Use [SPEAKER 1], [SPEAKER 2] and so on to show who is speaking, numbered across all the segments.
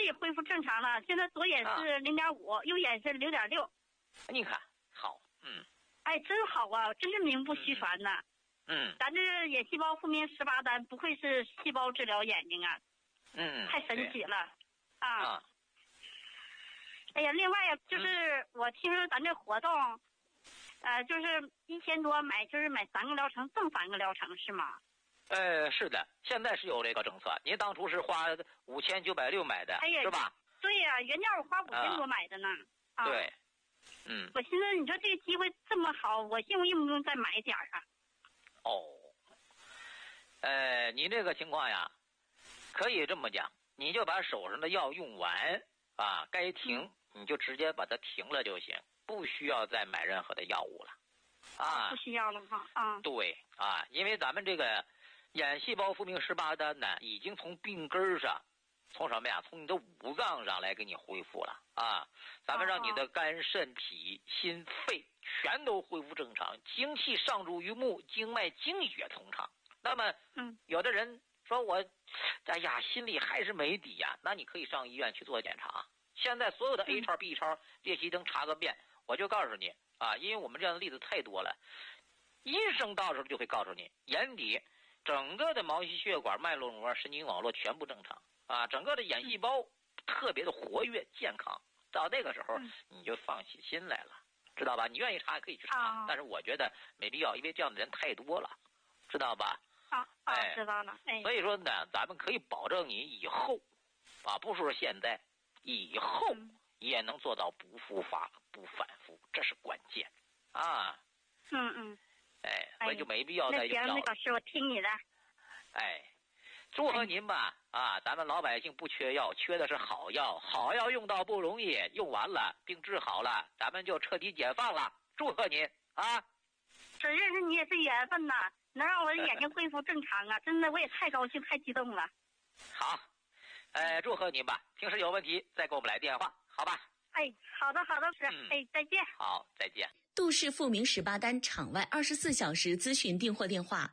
[SPEAKER 1] 也恢复正常了，现在左眼是0.5，右眼是0.6。
[SPEAKER 2] 你看好，
[SPEAKER 1] 哎，真好啊，真是名不虚传呐。咱这眼细胞复明18单，不愧是细胞治疗眼睛啊。太神奇了啊！哎呀，另外呀，就是我听说咱这活动，就是1000多买，就是买3个疗程赠3个疗程是吗？
[SPEAKER 2] 是的，现在是有这个政策。您当初是花5960买的，是吧？
[SPEAKER 1] 对呀，原价我花5000多买的呢。
[SPEAKER 2] 对，
[SPEAKER 1] 我寻思你说这个机会这么好，我用不用再买点啊？
[SPEAKER 2] 您这个情况呀，可以这么讲，你就把手上的药用完啊，该停你就直接把它停了就行，不需要再买任何的药物了，
[SPEAKER 1] 不需要了哈
[SPEAKER 2] 对啊，因为咱们这个眼细胞复明18单呢，已经从病根上，从什么呀？从你的五脏上来给你恢复了啊！咱们让你的肝、肾、脾、心、肺全都恢复正常，精气上注于目，经脉、精血通畅。那么，有的人说我，哎呀，心里还是没底呀，那你可以上医院去做检查。现在所有的 A 超、B 超、列息灯查个遍，我就告诉你啊，因为我们这样的例子太多了，医生到时候就会告诉你，眼底整个的毛细血管、脉络膜、神经网络全部正常啊，整个的眼细胞特别的活跃健康。到那个时候你就放起心来了，知道吧？你愿意查也可以去查，但是我觉得没必要，因为这样的人太多了，知道吧？
[SPEAKER 1] 知道了。
[SPEAKER 2] 所以说呢，咱们可以保证你以后啊，不是说现在，以后也能做到不复发、不反复，这是关键啊。所以就没必要再用药了。
[SPEAKER 1] 那行，老师，我听你的。
[SPEAKER 2] 祝贺您吧啊！咱们老百姓不缺药，缺的是好药。好药用到不容易，用完了病治好了，咱们就彻底解放了。祝贺您啊！
[SPEAKER 1] 这认识你也是缘分呐，能让我的眼睛恢复正常啊！真的，我也太高兴、太激动了。
[SPEAKER 2] 好，祝贺您吧。平时有问题再给我们来电话，好吧？
[SPEAKER 1] 好的，是。再见。
[SPEAKER 2] 好，再见。
[SPEAKER 3] 杜氏复明18单场外24小时咨询订货电话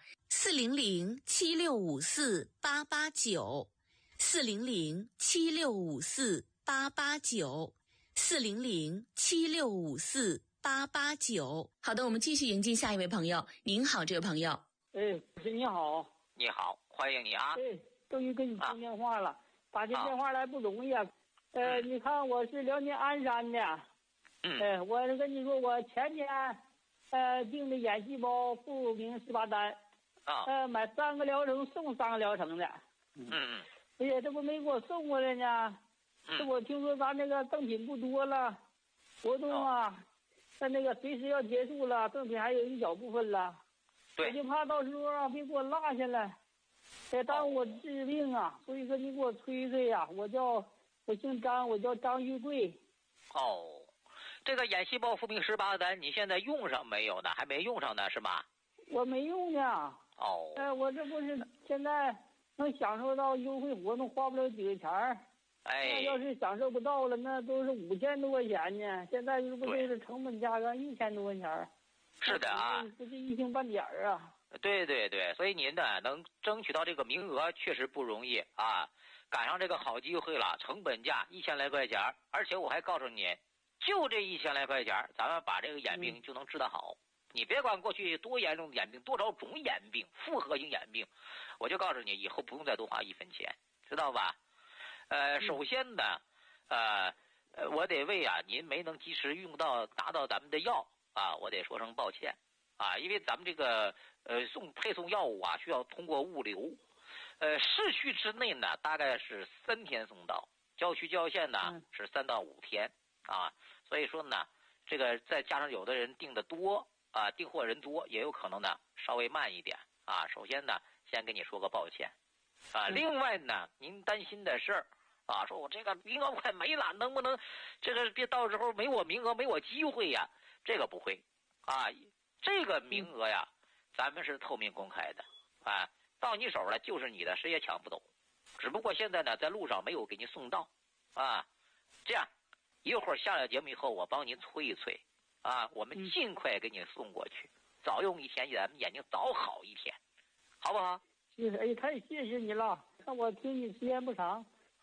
[SPEAKER 3] 400-7654-889，400-7654-889。好的，我们继续迎接下一位朋友。您好，这位朋友。
[SPEAKER 4] 你好。
[SPEAKER 2] 你好，欢迎你啊。
[SPEAKER 4] 终于跟你通电话了，打进电话来不容易啊。你看我是辽宁鞍山的。我跟你说，我前天订的眼细胞复明18单，买3个疗程送3个疗程的。哎呀，这不没给我送过来呢。这我听说咱那个赠品不多了，活动啊，那个随时要结束了，赠品还有一小部分了。我就怕到时候啊别给我落下来，耽误我治病啊。所以说你给我催催呀。我姓张，我叫张玉贵。
[SPEAKER 2] 这个眼细胞复明18单你现在用上没有呢？还没用上呢是吧？
[SPEAKER 4] 我没用呢。我这不是现在能享受到优惠活动，花不了几个钱儿。要是享受不到了，那都是5000多块钱呢。现在不就是成本价格1000多块钱？
[SPEAKER 2] 是的啊，
[SPEAKER 4] 这是一星半点啊。
[SPEAKER 2] 对，所以您呢能争取到这个名额确实不容易啊，赶上这个好机会了，成本价1000来块钱，而且我还告诉你，就这1000来块钱，咱们把这个眼病就能治得好。你别管过去多严重的眼病，多少种眼病，复合型眼病，我就告诉你，以后不用再多花1分钱，知道吧？首先呢，我得为您没能及时拿到咱们的药啊，我得说声抱歉啊，因为咱们这个配送药物啊，需要通过物流，市区之内呢大概是3天送到，郊区郊县呢是3到5天啊，所以说呢，这个再加上有的人订的多啊，订货人多，也有可能呢稍微慢一点啊。首先呢，先跟你说个抱歉啊。另外呢，您担心的事儿啊，说我这个名额快没了，能不能这个别到时候没我名额没我机会呀？这个不会啊，这个名额呀，咱们是透明公开的啊，到你手了就是你的，谁也抢不走。只不过现在呢，在路上没有给您送到啊。这样，一会儿下了节目以后，我帮您催一催啊，我们尽快给你送过去，早用一天，咱们眼睛早好一天，好不好？
[SPEAKER 4] 太谢谢你了。看我听你时间不长，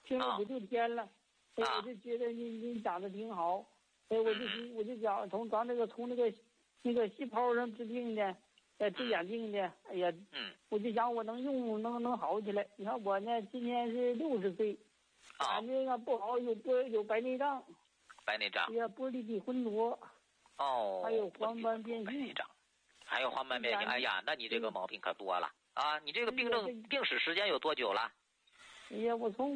[SPEAKER 4] 听了5、6天了，我就觉得你长得挺好，我就想从那个细胞上治病的，治眼病的，哎呀，我就想我能用能好起来。你看我呢，今年是60岁，眼睛啊不好，有白内障，
[SPEAKER 2] 白内障，
[SPEAKER 4] 哎呀，玻璃体混浊，还有黄斑变性，
[SPEAKER 2] 还有黄斑变性。哎呀，那你这个毛病可多了啊！你这个病史时间有多久了？
[SPEAKER 4] 哎呀，我从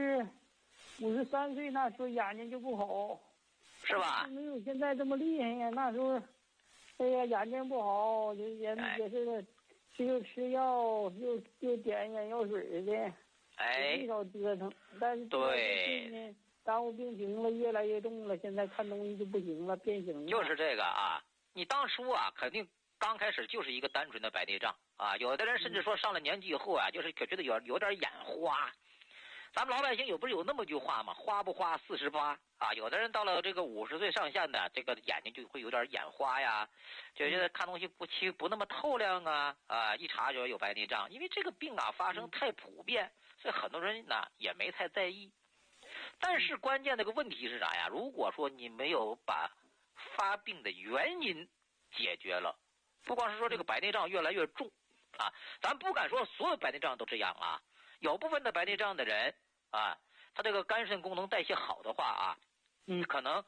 [SPEAKER 4] 53岁那时候眼睛就不好，
[SPEAKER 2] 是吧？
[SPEAKER 4] 没有现在这么厉害呀。那时候，哎呀，眼睛不好，也是，又吃药，又点眼药水的，没少折腾。但是对，耽误病情了，越来越重了。现在看东西就不行了，变形了。
[SPEAKER 2] 就是这个啊，你当初啊，肯定刚开始就是一个单纯的白内障啊。有的人甚至说上了年纪以后啊，就是可觉得有点眼花。咱们老百姓不是有那么句话吗？花不花48啊。有的人到了这个50岁上下的，这个眼睛就会有点眼花呀，就觉得看东西不那么透亮啊，一查就有白内障。因为这个病啊发生太普遍，所以很多人呢也没太在意。但是关键那个问题是啥呀？如果说你没有把发病的原因解决了，不光是说这个白内障越来越重啊，咱不敢说所有白内障都这样啊。有部分的白内障的人啊，他这个肝肾功能代谢好的话啊，可能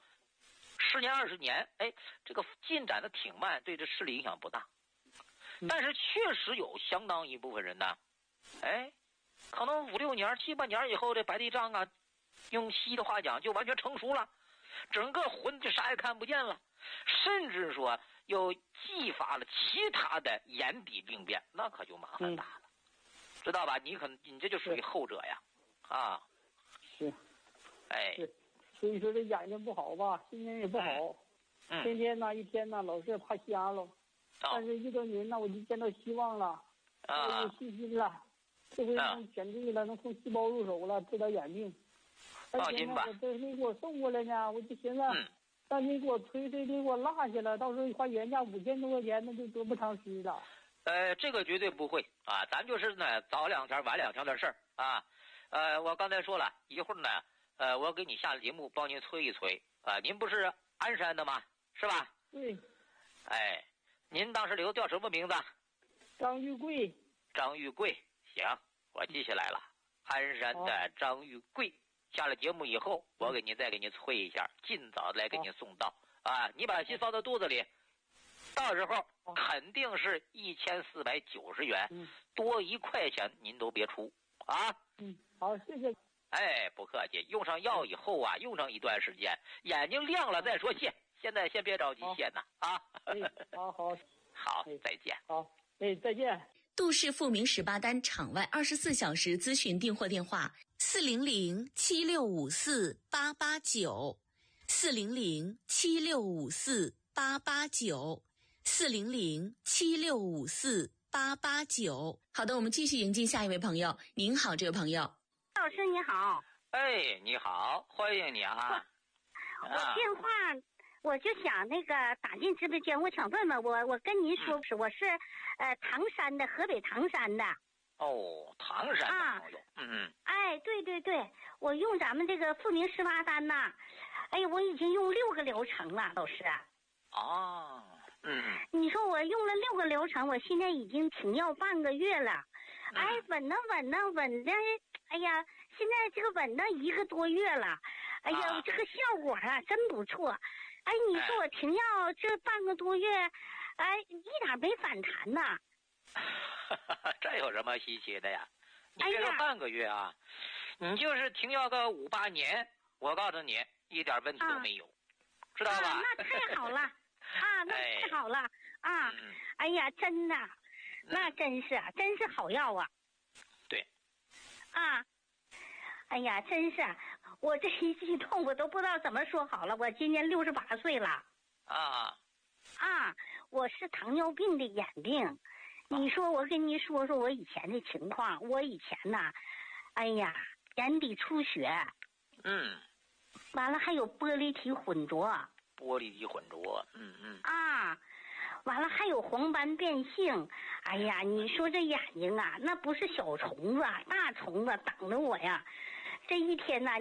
[SPEAKER 2] 10年20年，这个进展的挺慢，对这视力影响不大。但是确实有相当一部分人呢，可能5、6年、7、8年以后，这白内障啊，用西医的话讲就完全成熟了，整个魂就啥也看不见了，甚至说又继发了其他的眼底病变，那可就麻烦大了。知道吧？你这就属于后者呀，啊，
[SPEAKER 4] 是，所以说这眼睛不好吧，心情也不好，天天一天老是怕瞎了，但是遇到您我就见到希望了，有信心了，这回能选对了，能从细胞入手了，治疗眼病。
[SPEAKER 2] 放心吧。
[SPEAKER 4] 这你给我送过来呢，我就寻思，让你给我催，你给我落下了，到时候花原价5000多块钱，那就得不偿失了。
[SPEAKER 2] 这个绝对不会啊，咱就是呢早2天晚2天的事儿啊。我刚才说了一会儿呢，我给你下了节目，帮您催一催啊。您不是鞍山的吗？是吧？
[SPEAKER 4] 对。
[SPEAKER 2] 您当时叫什么名字？
[SPEAKER 4] 张玉贵。
[SPEAKER 2] 张玉贵，行，我记下来了。鞍山的张玉贵，下了节目以后，我再给您催一下，尽早来给您送到啊。你把心放到肚子里。到时候肯定是1490元，多1块钱您都别出啊。
[SPEAKER 4] 好，谢谢。
[SPEAKER 2] 不客气。用上药以后啊，用上一段时间，眼睛亮了再说谢。现在先别着急谢呢啊。好，再见。
[SPEAKER 4] 好，再见。
[SPEAKER 3] 杜氏富民18单场外24小时咨询订货电话：400-7654-889，400-7654-889。400-7654-889。好的，我们继续迎进下一位朋友。您好，这位朋友。
[SPEAKER 1] 老师你好。
[SPEAKER 2] 你好，欢迎你啊。
[SPEAKER 1] 我电话我就想打进直播间，我想问问我跟您说，我是唐山的，河北唐山的。
[SPEAKER 2] 唐山的朋友。
[SPEAKER 1] 对，我用咱们这个富民18单呐，我已经用6个疗程了，老师。你说我用了6个疗程，我现在已经停药半个月了，稳的，哎呀，现在这个稳的1个多月了，这个效果真不错，你说我停药这半个多月，一点没反弹呐。
[SPEAKER 2] 这有什么稀奇的呀？你这个半个月啊，你就是停药个5、8年，我告诉你，一点问题都没有，知道吧？
[SPEAKER 1] 那太好了。那太好了啊！真的，那真是好药啊！
[SPEAKER 2] 对。
[SPEAKER 1] 真是，我这一激动，我都不知道怎么说好了。我今年68岁了。我是糖尿病的眼病。你说我跟你说我以前的情况，我以前眼底出血。完了还有玻璃体混浊。完了还有黄斑变性。你说这眼睛那不是小虫子，大虫子挡着我呀。 这一天呢。